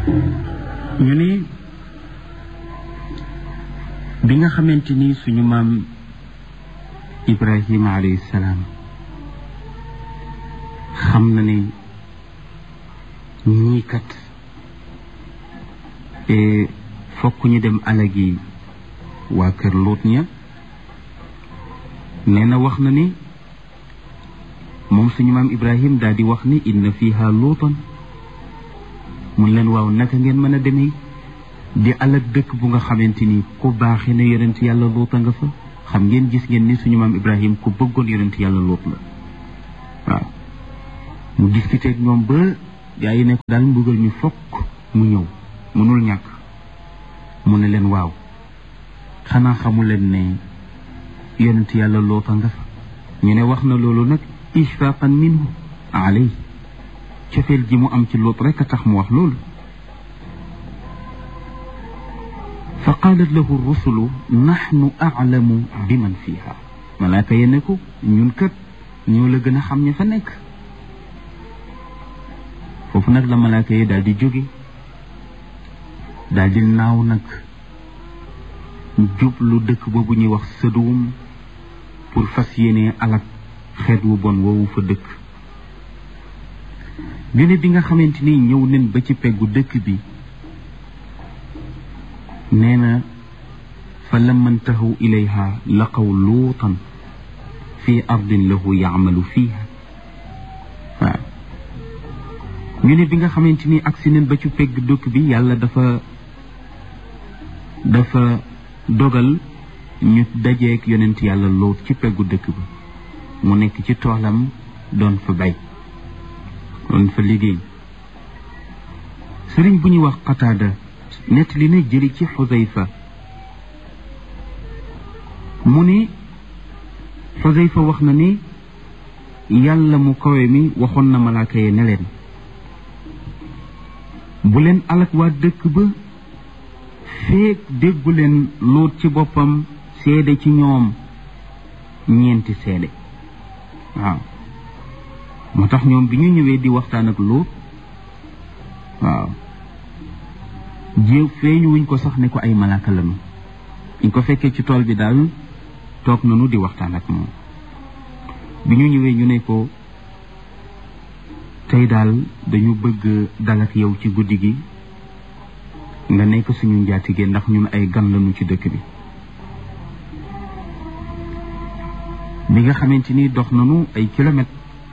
ñu ne bi nga xamante ni suñu maam Ibrahima alayhi salaam xam na ne ñii kat fokk ñu dem alagi waa kër Luut ña nee na wax na ni moom suñu maam Ibrahim daal di wax ni inna fiha luutan mun leen waaw naka ngeen mën a demee di alag dëkk bu nga xamante ni ku baaxee na yonent yàlla Luuta nga fa xam ngeen gis ngeen ni suñu maam Ibrahim ku bëggoon yonent yàlla Luut la waaw mu discuter ak ñoom ba gaa yi ne ko daal mbugal ñu fokk mu ñëw mënul ñàkk mu ne leen waaw xanaa xamu leen ne yonent yàlla Luuta nga fa ñu ne wax na loolu nag ishfaqan minhu alay cofeel ji mu am ci Luut rekk a tax mu wax loolu fa qaalat lahu rusulu nahnu a'lamu bi man fiha malaaka ye ne ko ñun kat ñoo la gën a xam ña fa nekk foofu nag la malaaka yi daal di jóge daal di naaw nag jublu dëkk boobu ñuy wax Sëduum pour fas yéene alak xeet wu bon woowu fa dëkk ñu ne bi nga xamante ni ñëw nen ba ci peggu dëkk bi nee na fa lamma ntahaw ilayha laqaw luutan fi ardin lahu yaamalu fiiha waaw ñu ne bi nga xamante ni agsi nen ba ci pegg dëkk bi yàlla dafa dogal ñu dajeek yonent yàlla Luut ci peggu dëkk bi mu nekk ci toolam doon fa bay doon fa liggéey sëriñ bu ñuy wax Qataada nett li na jëli ci Xudayfa mu ni Xudayfa wax na ni yàlla mu kawe mi waxoon na malaaka yi ne leen bu leen alak waa dëkk ba feek déggu leen Luut ci boppam seede ci ñoom ñeenti seede waaw moo tax ñoom bi ñu ñëwee di waxtaan ak Luut waaw jéew feeñu wuñ ko sax ne ko ay malaaka lañu ñu ko fekkee ci tool bi daal toog nañu di waxtaan ak moom bi ñu ñëwee ñu ne ko tey daal dañu bëgg dal ak yow ci guddi gi nga nekk suñu njaatige ndax ñun ay gan lañu ci dëkk bi nga xamante ni dox nañu ay kilomètres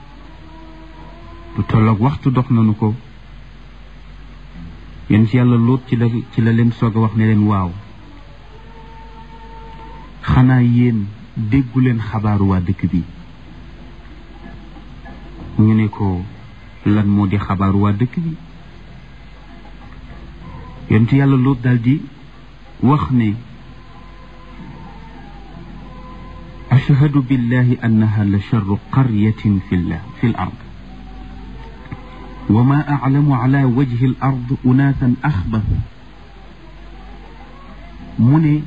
lu tolloog waxtu dox nañu ko yéen ci yàlla Luut ci la leen soog a wax ne leen waaw xanaa yéen déggu leen xabaaru waa dëkk bi ñu ne ko lan moo di xabaaru waa dëkk bi yéen ci yàlla Luut daal di wax ne ashhadu billahi annaha la charru qaryatin fi l ard wa ma aclamu ala wajhi l ard unaasan axbas mu ne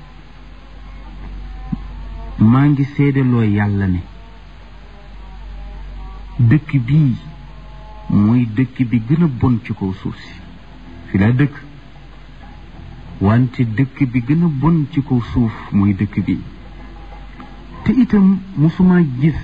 maa ngi seedaloo yàlla ne dëkk bii mooy dëkk bi gën a bon ci kaw suuf si fi laa dëkk wante dëkk bi gën a bon ci kaw suuf mooy dëkk bi te itam musuma gis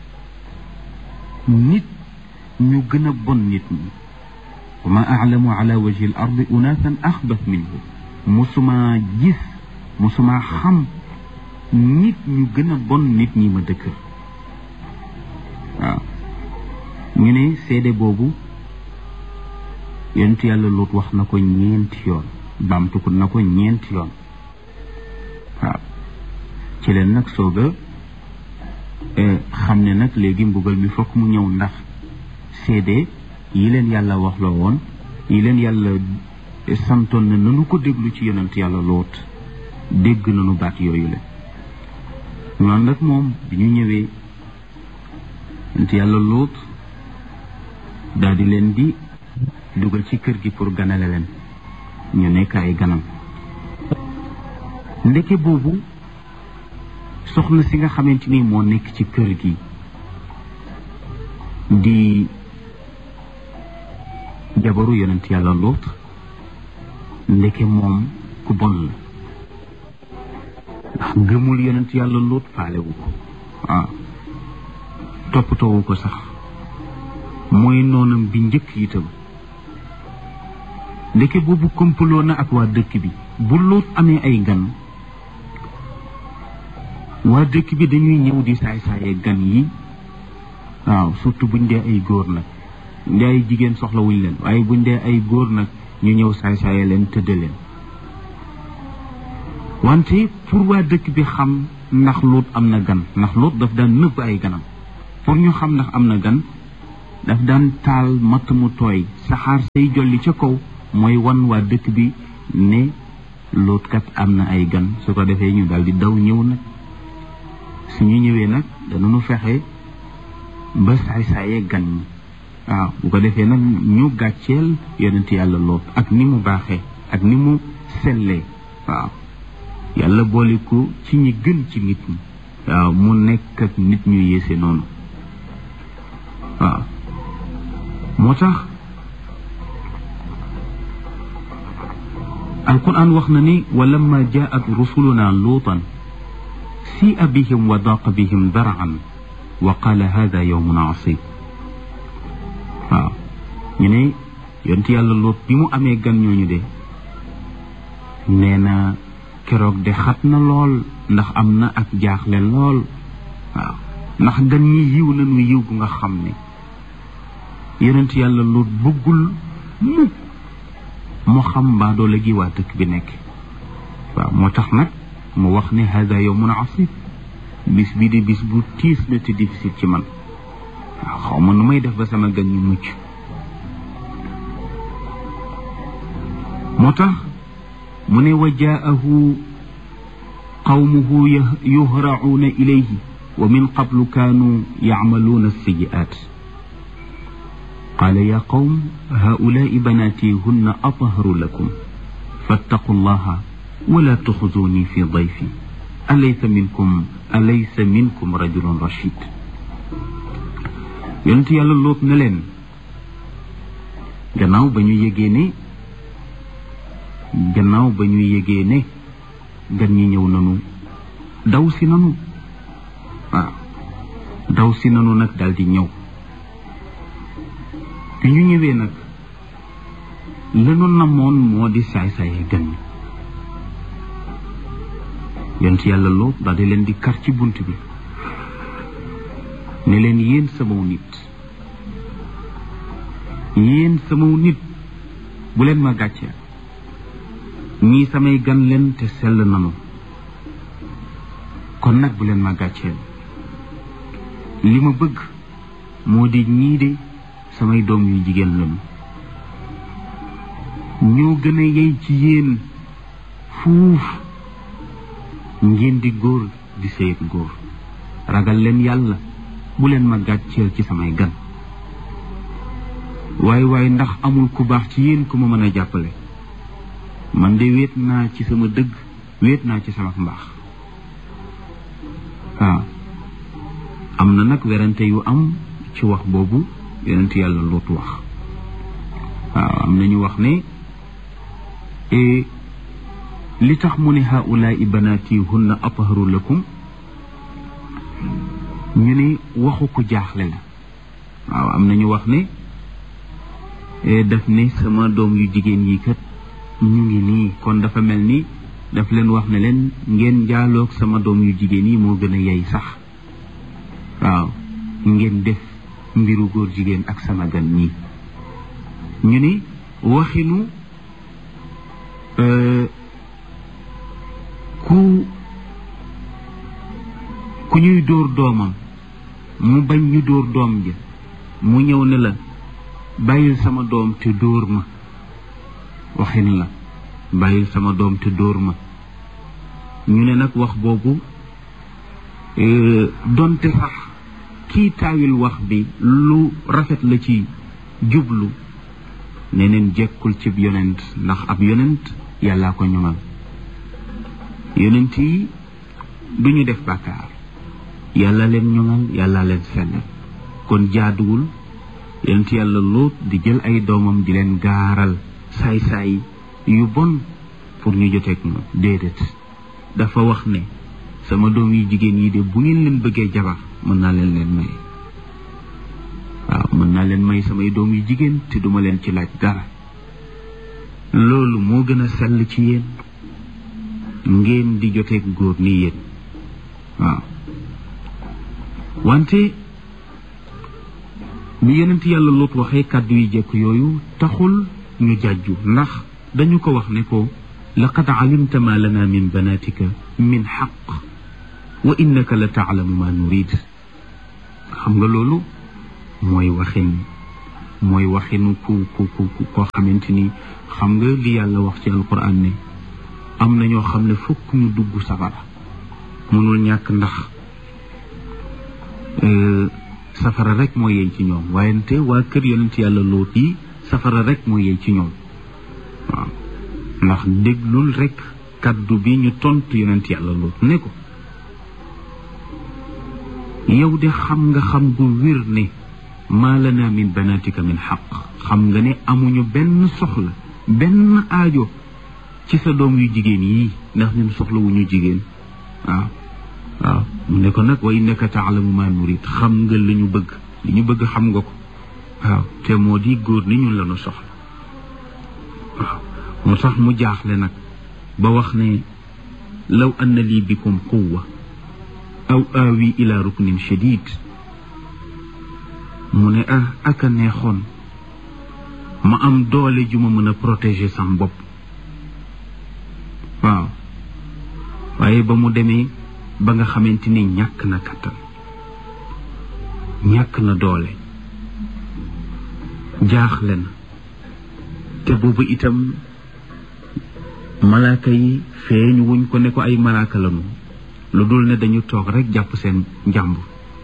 nit ñu gën a bon nit ñi wa ma aclamu ala wajhi al ardi unaasan axbas minhu musuma gis musuma xam nit ñu gën a bon nit ñi ma dëkk waaw ñu ne seede boobu yonent yàlla Luut wax na ko ñeenti yoon baamtu na ko ñeenti yoon waaw ci leen nag sooga xam ne nag léegi mbugal mi fokk mu ñëw ndax seede yi leen yàlla wax la woon yi leen yàlla santoon na nanu ko déglu ci yonent yàlla Luut dégg nanu baat yooyu la noonu nag moom bi ñu ñëwee yonent yàlla Luut daal di leen di dugal ci kër gi pour ganale leen ñu nekk ay ganam ndeke boobu soxna si nga xamante ni moo nekk ci kër gi di jabaru yonent yàlla Luut ndeke moom ku bon la ndax gëmul yonent yàlla Luut faalewu ko toppatoowu ko sax mooy noonam bi njëkk itam ndeke boobu kompaloo na ak waa dëkk bi bu Luut amee ay gan waa dëkk bi dañuy ñëw di saay-saayee gan yi surtout buñ dee ay góor nag ndee ay jigéen soxlawuñ leen waaye buñ dee ay góor nag ñu ñëw saay-saayee leen tëdde leen wante pour waa dëkk bi xam ndax Luut am na gan ndax Luut daf daan nëbb ay ganam pour ñu xam ndax am na gan daf daan taal matt mu tooy saxaar say jolli ca kaw mooy wan waa dëkk bi ne Luut kat am na ay gan su ko defee ñu daal di daw ñëw nag suñu ñëwee nag danañu fexe ba saay-saayee gan ñi bu ko defee nag ñu gàcceel yonent yàlla Luut ak ni mu baaxee ak ni mu sellee yàlla boole ko ci ñi gën ci nit ñi mu nekk ak nit ñu yéese noonu moo tax alquran wax na ni wa lamma jaat rusuluna luutan si'a bihim wa daqa bihim dar'an wa qala hada yawmun asib ñu ne yonent yàlla Luut bi mu amee gan ñooñu de nee na keroog de xat na lool ndax am na ak jaaxle lool ndax gan ñi yiw nañu yiw bu nga xam ne yonent yàlla Luut bëggul mukk mu xam mbaa doole gi waa dëkk bi nekk moo tax nag mu wax ne hada yawmun asib bis bi di bis bu tiis la te difficile ci man xaw ma nu may def ba sama gan ñu mucc moo tax mu ne wa jaahu qawmuhu yuhra'uuna ilayhi wa min qablu kaanu yacmaluuna alsiyi'aat qaala yaa qawm haa'ulaa'i banaatii hunna atharu lakum fattaqu llaha wala tuxzuuni fi dayfi alaysa minkum rajulun rashid yonent yàlla Luut na leen gannaaw ba ñu yégee ne gan ñi ñëw nanu daw si nanu nag daal di ñëw bi ñu ñëwee nag lanu namoon moo di saay-saayee gan ñi yonent yàlla Luut daal di leen di kar ci bunt bi ne leen yéen samaw nit bu leen ma gàcceel ñii samay gan leen te sell nanu kon nag bu leen ma gàcceel li ma bëgg moo di ñii de samay doom yu jigéen lañu ñoo gën a yey ci yéen fuuf ngeen di góor di sëyeg góor ragal leen yàlla bu leen ma gàcceel ci samay gan waaye ndax amul ku baax ci yéen ku ma mën a jàppale man de wéet naa ci sama dëgg wéet naa ci sama mbaax am na nag werante yu am ci wax boobu yonent yàlla Luut wax am nañu wax ne li tax mu ne haa'ulaa'i banaati hunna atharu lakum ñu ne waxu ko jaaxle la am nañu wax ne daf ne sama doom yu jigéen yi kat ñu ngi nii kon dafa mel ni daf leen wax ne leen ngeen njaaloog sama doom yu jigéen yi moo gën a yey sax ngeen def mbiru góor jigéen ak sama gan ñi ñu ni waxinu ku ñuy dóor doomam mu bañ ñu dóor doom ja mu ñëw ne la bàyyil sama doom te dóor ma waxin la bàyyil sama doom te dóor ma ñu ne nag wax boobu donte sax kii taawil wax bi lu rafet la ci jublu neneen jekkul cib yonent ndax ab yonent yàllaa ko ñoŋal yonent yi duñu def bàkkaar yàlla leen ñoŋal yàlla leen sell kon jaaduwul yonent yàlla Luut di jël ay doomam di leen gaaral saay-saay yu bon pour ñu joteeg moom déedéet dafa wax ne sama doom yi jigéen yi de bu ngeen leen bëggee jabar mën naa leen may waaw mën naa leen may samay doom yu jigéen te duma leen ci laaj dara loolu moo gën a sell ci yéen ngeen di joteeg góor ni yéen waaw wante bi yonent yàlla Luut waxee kàddu yi jekk yooyu taxul ñu jàjju ndax dañu ko wax ne ko laqad alimta ma lana min banatika min xaq wa innaka la taalamu ma nurid xam nga loolu mooy waxinu koo xamante ni xam nga li yàlla wax ci alquran ne am na ñoo xam ne fokk ñu dugg safara mënul ñàkk ndax safara rek moo yey ci ñoom waayante waa kër yonent yàlla Luut yi safara rek moo yey ci ñoom waaw ndax déglul rek kaddu bi ñu tontu yonent yàlla Luut ne ko yow de xam nga xam gu wér ne maa lana min banatika min xaq xam nga ne amuñu benn soxla benn aajo ci sa doom yu jigéen yii ndax ñun soxla wu ñu jigéen waaw mu ne ko nag wa innaka taalamu ma nurid xam nga li ñu bëgg xam nga ko waaw te moo di góor ni ñun la ñu soxla waaw moo tax mu jaaxle nag ba wax ne law anna lii bikum quwwa aw aawi ila ruknin shadid mu ne aka neexoon ma am doole ju ma mën a protéger sam bopp waaw waaye ba mu demee ba nga xamante ni ñàkk na kattan ñàkk na doole jaaxle na te boobu itam malaaka yi feeñu wuñ ko ne ko ay malaaka lañu lu dul ne dañu toog rek jàpp seen njàmbur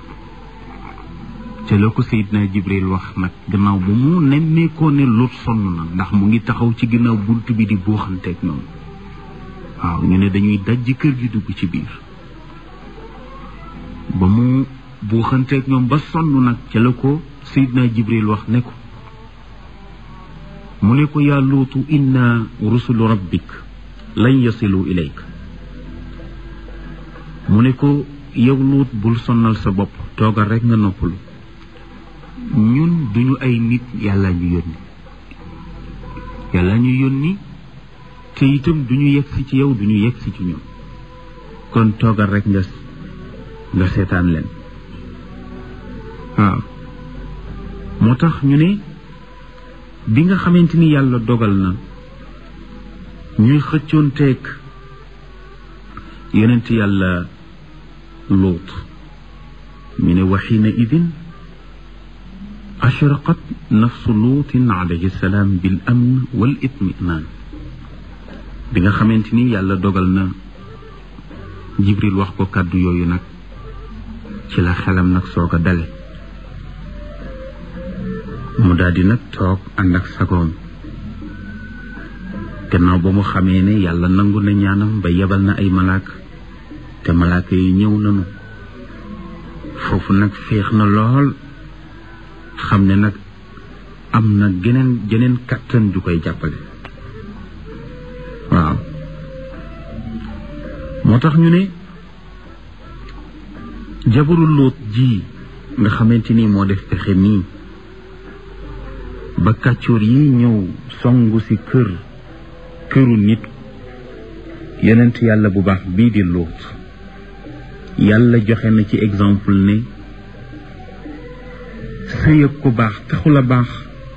te la ko Seydina Jibril wax nag gannaaw bu mu nemmeekoo ne Luut sonn na ndax mu ngi taxaw ci ginnaaw bunt bi di buuxanteeg ñoom waaw ñu ne dañuy dajji kër gi dugg ci biir ba mu buuxanteeg ñoom ba sonn nag ca la ko Seydina Jibril wax ne ko mu ne ko yaa Luutu inna rusulu rabbik lan yasilu ilayk mu ne ko yow Luut bul sonnal sa bopp toogal rek nga noppalu ñun duñu ay nit yàlla ñu yónni te itam duñu yegsi ci yow duñu yegsi ci ñun kon toogal rek nga seetaan leen waaw moo tax ñu ne bi nga xamante ni yàlla dogal na ñuy xëccoonteeg yonent yàlla Luut ñu ne waxiina idin ashraqat nafsu luutin alayhi salaam bil amn wal itminaan bi nga xamante ni yàlla dogal na Jibril wax ko kàddu yooyu nag ci la xelam nag soog a dale mu daldi nag toog ànd ak sagoom gannaaw ba mu xamee ne yàlla nangu na ñaanam ba yebal na ay malaaka te malaaka yi ñëw nañu foofu nag féex na lool xam ne nag am na geneen kàttan ju koy jàppale waaw moo tax ñu ne jabaru Luut ji nga xamante ni moo def pexe nii ba kàccoor yi ñëw songu ci këru nit yonent yàlla bu baax bii di Luut yàlla joxe na ci exemple ne sëy ak ku baax taxul a baax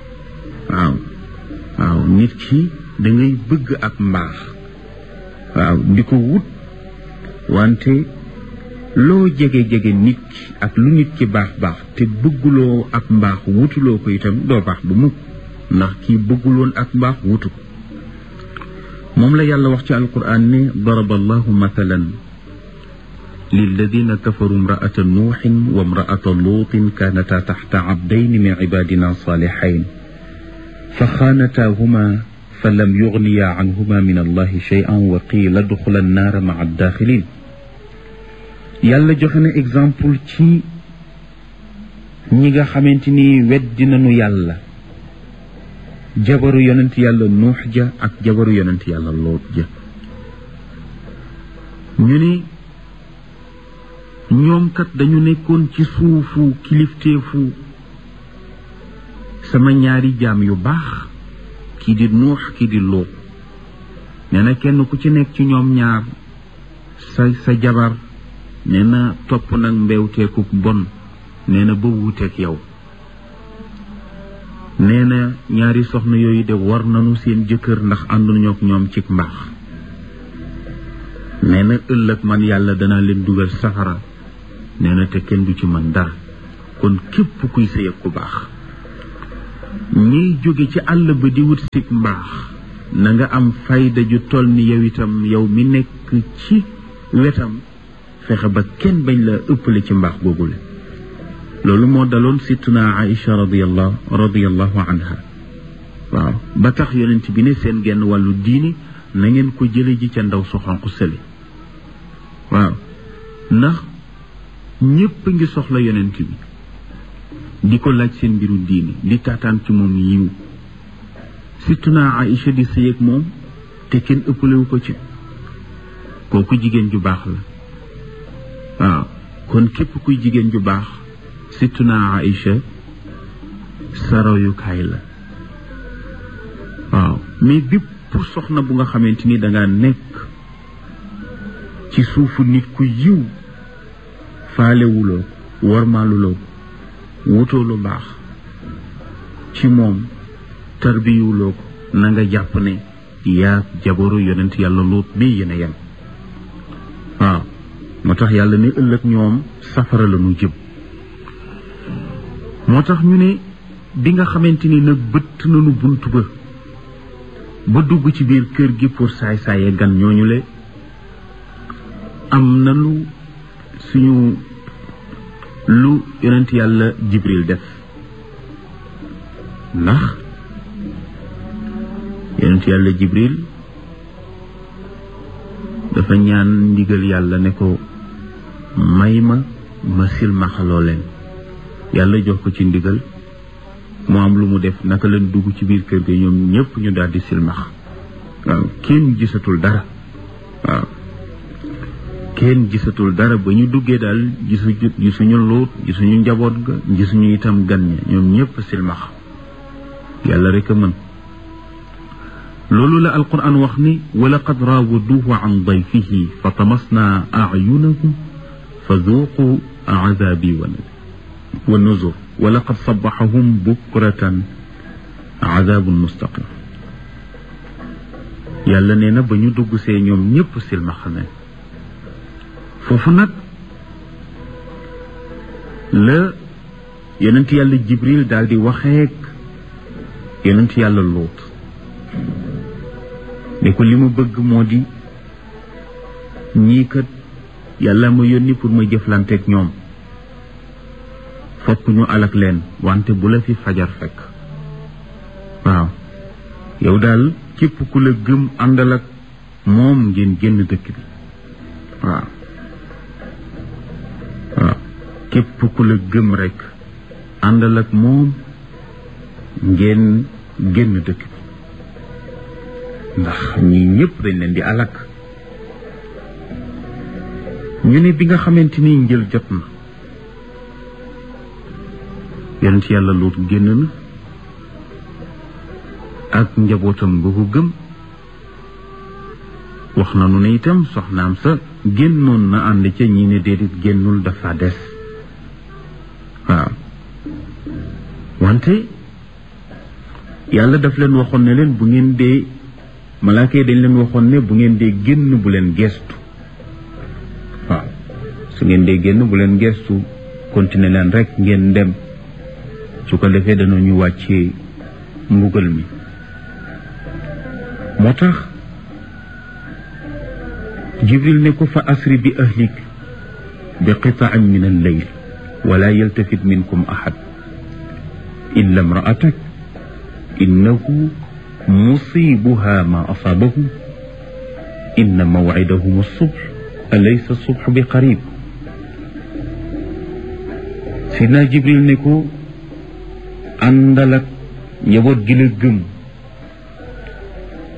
waaw nit ki da ngay bëgg ak mbaax waaw di ko wut wante loo jege nit ki ak lu nit ki baax te bëgguloo ak mbaax wutuloo ko itam doo baax bu mukk ndax kii bëgguloon ak mbaax wutu ko moom la yàlla wax ci alquran ne daraba allahu mathalan lilladina kafaru imraata nuuxin wa imraata luutin kaanata taxta abdayni min cibaadina saalihayn fa xaanataahuma fa lam yugniya canhuma min allahi shay'an wa qiila duxula annaara maca addaaxilin yàlla joxe na exemple ci ñi nga xamante ni weddi nañu yàlla jabaru yonent yàlla nuux ja ak jabaru yonent yàlla loot ja ñu ni ñoom kat dañu nekkoon ci suufu kilifteefu sama ñaari jaam yu baax kii di nuux kii di loot nee na kenn ku ci nekk ci ñoom ñaar sa jabar nee na topp nag mbewteeku bon nee na ba wuuteeg yow nee na ñaari soxna yooyu de war nañu seen jëkkër ndax ànduñu ak ñoom ci mbaax nee na ëllëg man yàlla danaa leen dugal safara nee na te kenn du ci mën dara kon képp kuy sëy ak ku baax ñiy jóge ci àll ba di wut si mbaax na nga am fayda ju toll ni yow itam yow mi nekk ci wetam fexe ba kenn bañ la ëppale ci mbaax boobule loolu moo daloon sittuna Aïcha radiyallahu anha waaw ba tax yonent bi ne seen genn wàllu diini na ngeen ko jële ji ca ndaw su xonq sëli waaw ndax ñépp ngi soxla yonent bi di ko laaj seen mbiru diini di taataan ci moom yiw sittuna Aïcha di sëy ak moom te kenn ëppalewu ko ci kooku jigéen ju baax la waaw kon képp kuy jigéen ju baax sittuna Aïcha sa royukaay la waaw mais bépp soxna bu nga xamante ni danga nekk ci suufu nit ku yiw faalewuloo warmaaluloo wutoo lu baax ci moom tarbiyuloo ko na nga jàpp ne yaa jabaru yonent yàlla Luut bi yéen a yem waaw moo tax yàlla ne ëllëg ñoom safara la ñu jëm moo tax ñu ne bi nga xamante ni nag bëtt nañu bunt ba dugg ci biir kër gi pour saay-saaye gan ñooñu le am nañu suñu lu yonent yàlla Jibril def ndax yonent yàlla Jibril dafa ñaan ndigal yàlla ne ko may ma silmaxaloo leen yàlla jox ko ci ndigal mu am lu mu def naka leen dugg ci biir kër gi ñoom ñëpp ñu daal di silmax waaw kenn gisatul dara waaw kenn gisatul dara ba ñu duggee daal gisuñu Luut gisuñu njaboot ga gisuñu itam gan ña ñoom ñëpp silmax yàlla rek a mën loolu la alquran wax ni wa laqad raawaduuhu an dayfihi fa tamasna ayunahum fa zuuqu azabi wa nuzur wa laqad sabaxahum bukratan azabun mustaqim yàlla nee na ba ñu dugg see ñoom ñëpp silmaxa ne foofu nag la yonent yàlla Jibril daal di waxeek yonent yàlla Luut ne ko li mu bëgg moo di ñii kat yàlla ma yónni pour ma jëflanteek ñoom fokk ñu alak leen wante bu la fi fajar fekk waaw yow daal képp ku la gëm àndal ak moom ngeen génn dëkk bi waaw képp ku la gëm rekk àndal ak moom ngeen génn dëkk bi ndax ñii ñëpp dañ leen di alak ñu ne bi nga xamante ni njël jot na yonent yàlla Luut génn na ak njabootam nga ko gëm wax na nu ne itam soxnaam sa génnoon na ànd ca ñi ne déedéet génnul dafa des waaw wante yàlla daf leen waxoon ne leen bu ngeen dee malaaka yi dañ leen waxoon ne bu ngeen dee génn bu leen gestu waaw su ngeen dee génn bu leen gestu continuer leen rek ngeen dem su ko defee danañu wàccee mbugal mi moo tax Jibril ne ko fa asri bi ahlik bi qita'in min al-layl wala yaltafit minkum ahad illa imra'atak innahu musibuha ma asabahum inna maw'idahum as-subh alaysa as-subhu bi qarib Sidna Jibril ne ko àndal ak njaboot gi la gëm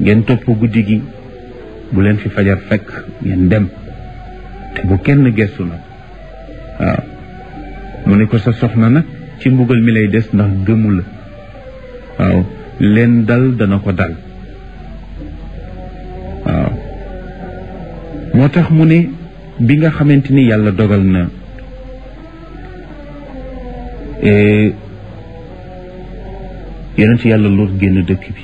ngeen topp guddi gi, bu leen fi fajar fekk ngeen dem te bu kenn gestu nag. waaw mu ne ko sa soxna nag ci mbugal mi lay des ndax gëmu la. waaw leen dal dana ko dal. waaw moo tax mu ne bi nga xamante ni yàlla dogal na yonent yàlla Luut génn dëkk bi,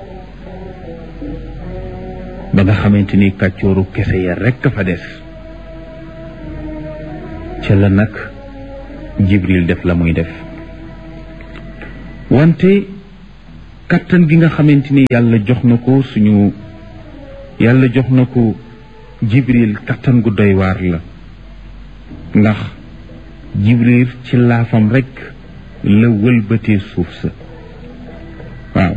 ba nga xamante ni kàccooru kese ya rekk fa des, ca la nag Jibril def la muy def. wante kattan gi nga xamante ni yàlla jox na ko Jibril kattan gu doy waar la, ndax Jibril ci laafam rekk la wëlbatee suuf sa. waaw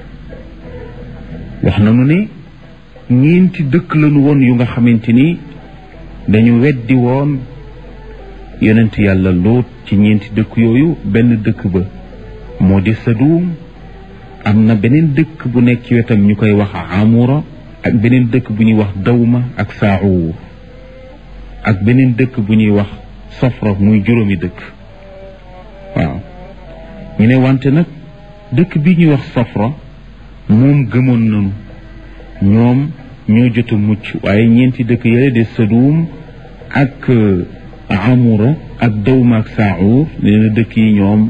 wax nañu ne ñeenti dëkk lañu woon yu nga xamante ni dañu weddi woon yonent yàlla Luut. ci ñeenti dëkk yooyu benn dëkk ba moo di Sadum, am na beneen dëkk bu nekk ci wetam ñu koy wax Amura, ak beneen dëkk bu ñuy wax Dawma ak Saawur, ak beneen dëkk bu ñuy wax Safra, muy juróomi dëkk. waaw ñu ne wante nag dëkk bi ñuy wax Safra moom gëmoon nañu, ñoom ñoo jot a mucc, waaye ñeenti dëkk yële de Sadum ak Amura ak Dawma ak Saawur nee na dëkk yi ñoom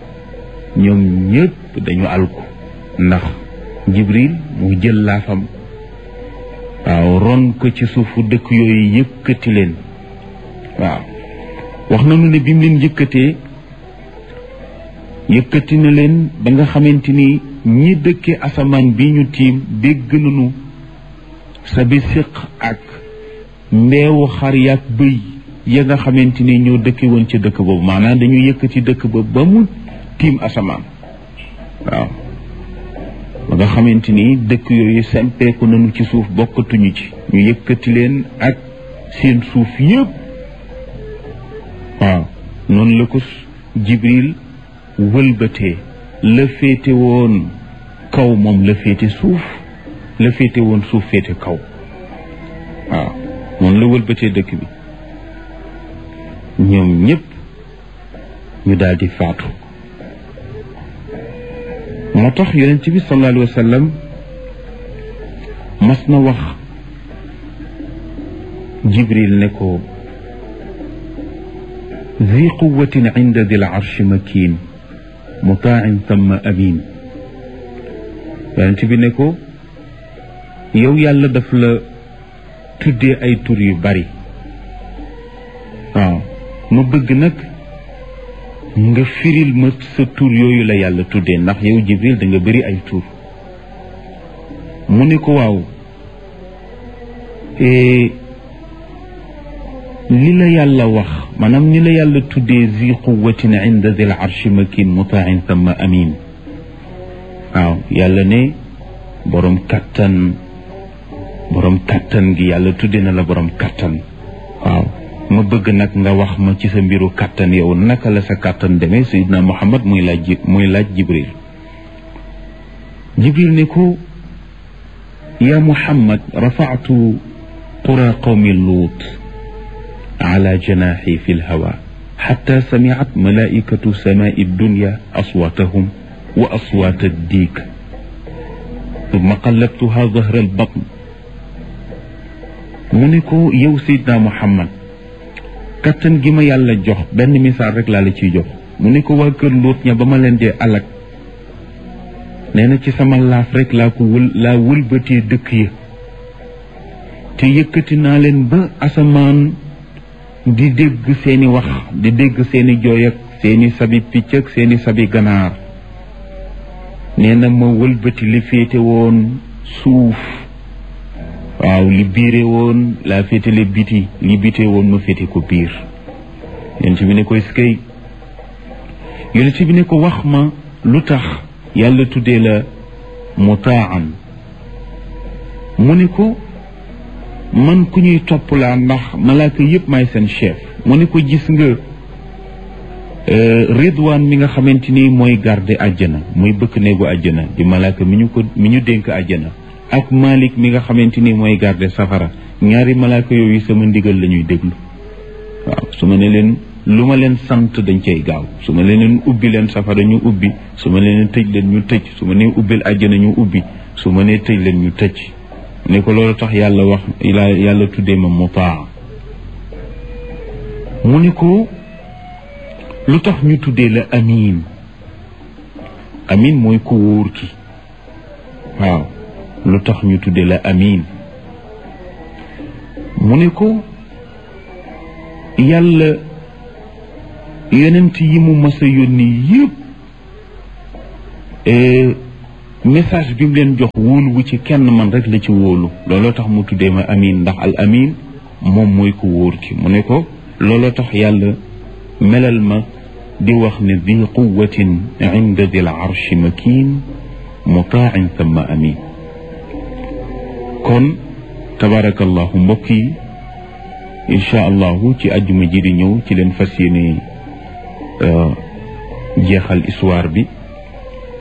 ñëpp dañu alku, ndax Jibril mu jël laafam waaw ron ko ci suufu dëkk yooyu yëkkati leen. waaw wax nañu ne bi mu leen yëkkati na leen ba nga xamante ni ñi dëkke asamaan bi ñu tiim dégg nañu sa bi siq ak mbeewu xar yaak bëy ya nga xamante ni ñoo dëkke woon ca dëkk boobu, maanaam dañu yëkkati dëkk ba ba mu tiim asamaan. waaw ba nga xamante ni dëkk yooyu sempeeku nañu ci suuf, bokkatuñu ci, ñu yëkkati leen ak seen suuf yëpp. waaw noonu la ko Jibril wëlbatee, la féete woon kaw moom la féete suuf, la féete woon suuf féete kaw. waaw noonu la wëlbatee dëkk bi, ñoom ñëpp ñu daal di faatu. moo tax yonent bi sallallahu alayhi wa sallam mas na wax Jibril ne ko ذي قوة عند ذي العرش مكين مطاع ثم أمين. yonent bi ne ko yow yàlla daf la tuddee ay tur yu bari. waaw ma bëgg nag nga firil ma sa tur yooyu la yàlla tuddee, ndax yow Jibril da nga bëri ay tur. mu ne ko waaw li la yàlla wax, maanaam ni la yàlla tuddee zi quwwatin inda zil arshi makin mutain thumma amin. waaw yàlla ne borom kattan gi yàlla tuddee na la borom kattan. waaw ma bëgg nag nga wax ma ci sa mbiru kattan yow naka la sa kattan demee. Sayyidina Muhammad muy laaj Jibril. Jibril ne ko ya Muhammad rafa'tu qura qawmi Luut على جناحي في الهواء حتى سمعت ملائكة سماء الدنيا أصواتهم وأصوات الديك ثم قلبتها ظهر البطن. منكو يو سيدنا محمد كتن جيما يالا جوخ بن مثال رك لا لا تي جوخ منكو وا كër Luut ña bama leen dee alak neena ci sama laaf rek laa wëlbatee dëkk ya te yëkkati naa leen ba asamaan di dégg seeni wax, di dégg seeni jooy ak seeni sabi picc ak seeni sabi ganaar. nee na ma wëlbati li féete woon suuf, waaw li biire woon laa féete le biti, li bite woon ma féete ko biir. yonent bi ne ko iskay, yonent bi ne ko wax ma lu tax yàlla tuddee la mutaan. mu ne ko man ku ñuy topp laa, ndax malaaka yëpp may seen chef. mu ne ko gis nga ridwaan mi nga xamante ni mooy garde àjjana, mooy bëkk néegu àjjana di malaaka mi ñu dénk àjjana. ak Malik mi nga xamante ni mooy garde safara ñaari malaaka yooyu sama ndigal la ñuy déglu waaw su ma ne leen lu ma leen sant dañ cay gaaw su ma leen ubbi leen safara ñu ubbi su ma leen tëj leen ñu tëj su ma nee ubbil àjjana ñu ubbi su ma nee tëj leen ñu tëj ne ko loolu tax yàlla wax yàlla tuddee ma mutaa mu ne ko lu tax ñu tuddee la amin amin mooy ku wóor ki waaw lu tax ñu tuddee la amin mu ne ko yàlla yonent yi mu mas a yónni yëpp message bi mu leen jox wóolu wu ci kenn man rek la ci wóolu looloo tax mu tuddee ma amin ndax al amin moom mooy ku wóor ki mu ne ko looloo tax yàlla melal ma di wax ne di quwatin inda dil arshi makin mutaan thumma amin kon tabarakallahu mbokk yi incha allahu ci àjjuma ji di ñëw ci leen fas yéene jeexal histoire bi